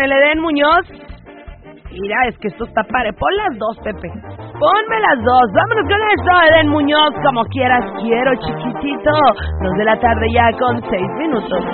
el Edén Muñoz. Mira, es que esto está padre. Pon las dos, Pepe. Ponme las dos. Vámonos con esto, Edén Muñoz. Como quieras, quiero, chiquitito. 2 de la tarde ya con 6 minutos.